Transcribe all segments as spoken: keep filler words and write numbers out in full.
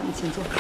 请坐。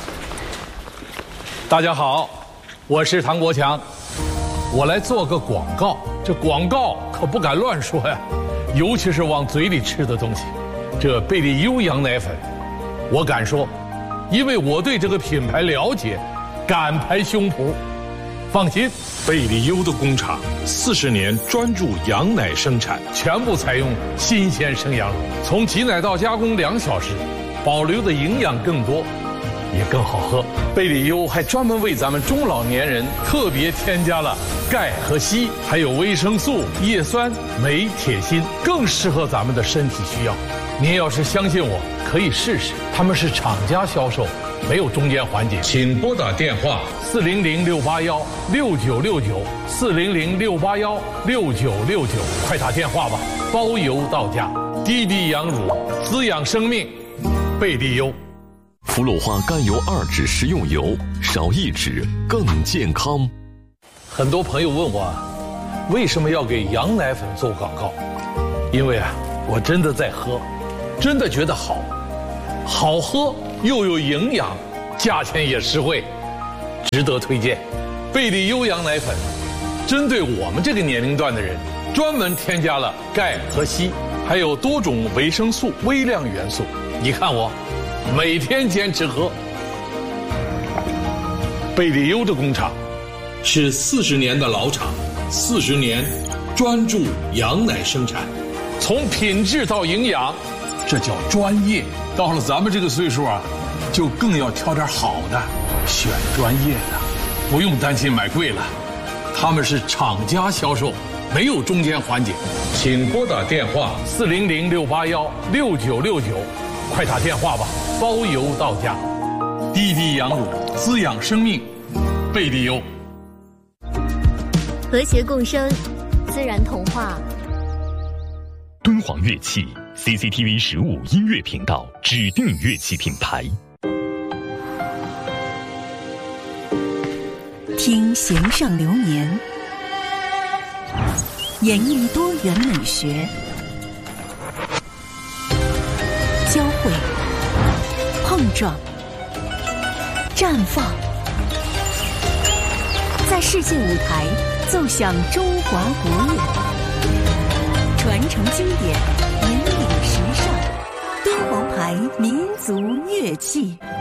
大家好，我是唐国强，我来做个广告。这广告可不敢乱说呀，尤其是往嘴里吃的东西。这贝利优羊奶粉，我敢说，因为我对这个品牌了解，敢拍胸脯。放心， 贝利优的工厂四十年专注羊奶生产， 全部采用新鲜生羊乳，从挤奶到加工两小时，保留的营养更多，也更好喝。贝利优还专门为咱们中老年人特别添加了钙和硒，还有维生素、叶酸、镁、铁、锌，更适合咱们的身体需要。您要是相信我，可以试试。他们是厂家销售，没有中间环节。 请拨打电话四零零六八幺六九六九四零零六八幺六九六九，快打电话吧，包邮到家。滴滴羊乳，滋养生命，贝利优。 氟鲁化甘油二酯食用油，少一酯更健康。 很多朋友问我，为什么要给羊奶粉做广告？因为啊，我真的在喝，真的觉得好，好喝又有营养，价钱也实惠，值得推荐。贝利优羊奶粉针对我们这个年龄段的人，专门添加了钙和硒，还有多种维生素、微量元素。你看我每天坚持喝。贝利优的工厂是四十年的老厂，四十年专注羊奶生产， 从品质到营养，这叫专业。到了咱们这个岁数啊，就更要挑点好的，选专业的，不用担心买贵了。他们是厂家销售，没有中间环节。 请拨打电话四零零六八幺六九六九，快打电话吧，包邮到家。滴滴羊乳，滋养生命，贝利优。 和谐共生，自然童话。 敦煌乐器 C C T V 十五音乐频道指定乐器品牌。 听弦上流年，演绎多元美学，交汇、碰撞、绽放，在世界舞台奏响中华国乐，传承经典，引领时尚，敦煌牌民族乐器。